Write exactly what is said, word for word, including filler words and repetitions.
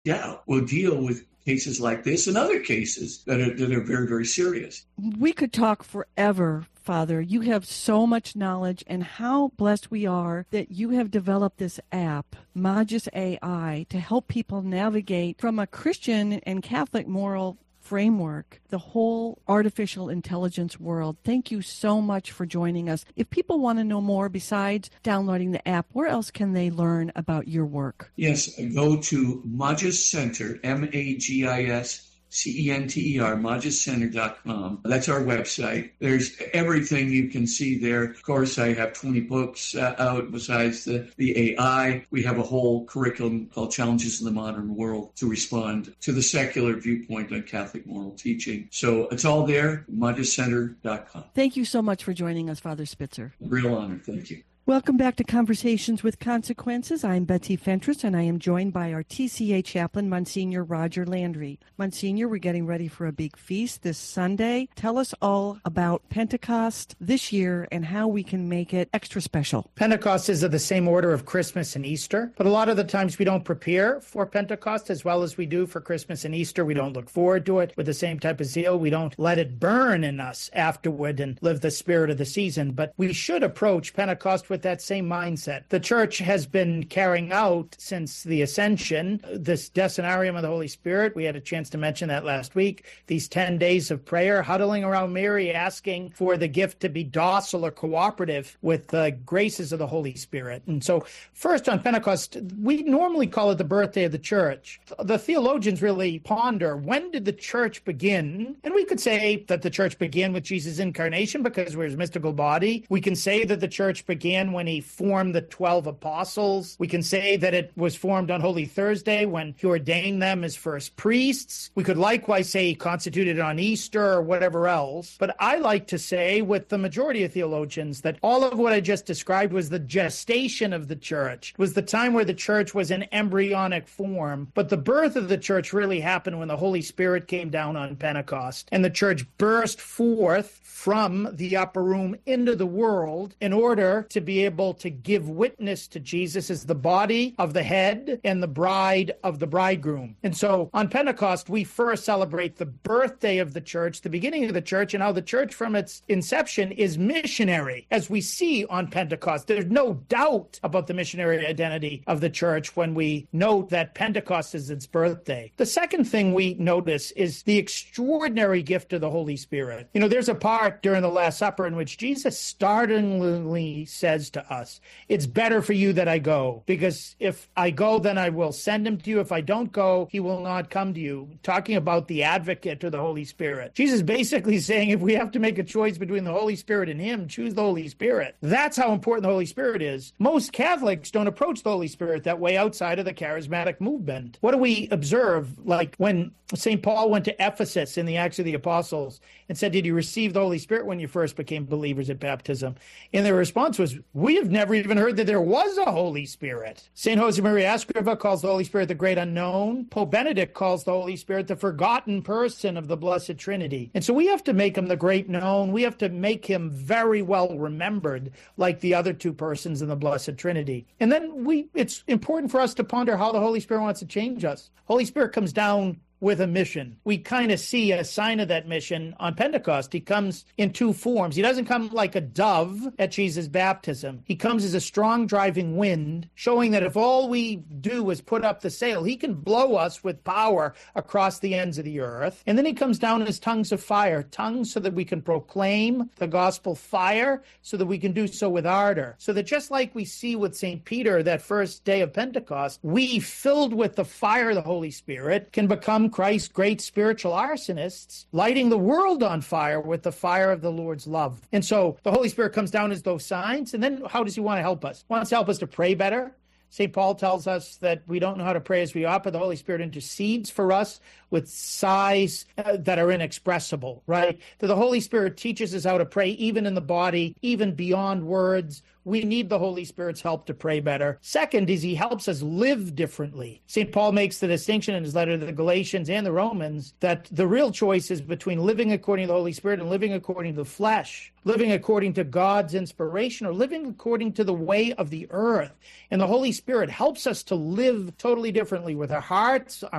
yeah, we'll deal with cases like this and other cases that are, that are very, very serious. We could talk forever, Father. You have so much knowledge, and how blessed we are that you have developed this app, Magis A I, to help people navigate from a Christian and Catholic moral framework, the whole artificial intelligence world. Thank you so much for joining us. If people want to know more besides downloading the app, where else can they learn about your work? Yes, go to Magis Center, M A G I S C E N T E R, magis center dot com. That's our website. There's everything you can see there. Of course, I have twenty books uh, out besides the, the A I. We have a whole curriculum called Challenges in the Modern World to respond to the secular viewpoint on Catholic moral teaching. So it's all there, magis center dot com. Thank you so much for joining us, Father Spitzer. Real honor. Thank you. Welcome back to Conversations with Consequences. I'm Betsy Fentress, and I am joined by our T C A chaplain, Monsignor Roger Landry. Monsignor, we're getting ready for a big feast this Sunday. Tell us all about Pentecost this year and how we can make it extra special. Pentecost is of the same order of Christmas and Easter, but a lot of the times we don't prepare for Pentecost as well as we do for Christmas and Easter. We don't look forward to it with the same type of zeal. We don't let it burn in us afterward and live the spirit of the season, but we should approach Pentecost with that same mindset. The church has been carrying out since the Ascension this Decenarium of the Holy Spirit. We had a chance to mention that last week. These ten days of prayer, huddling around Mary, asking for the gift to be docile or cooperative with the graces of the Holy Spirit. And so first on Pentecost, we normally call it the birthday of the church. The theologians really ponder, when did the church begin? And we could say that the church began with Jesus' incarnation because we're his mystical body. We can say that the church began when he formed the twelve apostles. We can say that it was formed on Holy Thursday when he ordained them as first priests. We could likewise say he constituted it on Easter or whatever else. But I like to say, with the majority of theologians, that all of what I just described was the gestation of the church. It was the time where the church was in embryonic form. But the birth of the church really happened when the Holy Spirit came down on Pentecost, and the church burst forth from the upper room into the world in order to be able to give witness to Jesus as the body of the head and the bride of the bridegroom. And so on Pentecost, we first celebrate the birthday of the church, the beginning of the church, and how the church from its inception is missionary, as we see on Pentecost. There's no doubt about the missionary identity of the church when we note that Pentecost is its birthday. The second thing we notice is the extraordinary gift of the Holy Spirit. You know, there's a part during the Last Supper in which Jesus startlingly says to us, it's better for you that I go, because if I go, then I will send him to you. If I don't go, he will not come to you. Talking about the advocate or the Holy Spirit. Jesus basically saying, if we have to make a choice between the Holy Spirit and him, choose the Holy Spirit. That's how important the Holy Spirit is. Most Catholics don't approach the Holy Spirit that way outside of the charismatic movement. What do we observe? Like when Saint Paul went to Ephesus in the Acts of the Apostles and said, did you receive the Holy Spirit when you first became believers at baptism? And their response was, we have never even heard that there was a Holy Spirit. Saint Josemaria Escriva calls the Holy Spirit the great unknown. Pope Benedict calls the Holy Spirit the forgotten person of the Blessed Trinity. And so we have to make him the great known. We have to make him very well remembered, like the other two persons in the Blessed Trinity. And then we it's important for us to ponder how the Holy Spirit wants to change us. Holy Spirit comes down with a mission. We kind of see a sign of that mission on Pentecost. He comes in two forms. He doesn't come like a dove at Jesus' baptism. He comes as a strong driving wind, showing that if all we do is put up the sail, he can blow us with power across the ends of the earth. And then he comes down as tongues of fire, tongues so that we can proclaim the gospel, fire so that we can do so with ardor. So that just like we see with Saint Peter that first day of Pentecost, we, filled with the fire of the Holy Spirit, can become Christ's great spiritual arsonists, lighting the world on fire with the fire of the Lord's love. And so the Holy Spirit comes down as those signs. And then how does he want to help us? He wants to help us to pray better. Saint Paul tells us that we don't know how to pray as we ought, but the Holy Spirit intercedes for us with sighs uh, that are inexpressible, right? That the Holy Spirit teaches us how to pray even in the body, even beyond words, we need the Holy Spirit's help to pray better. Second is he helps us live differently. Saint Paul makes the distinction in his letter to the Galatians and the Romans that the real choice is between living according to the Holy Spirit and living according to the flesh, living according to God's inspiration or living according to the way of the earth. And the Holy Spirit helps us to live totally differently with our hearts, our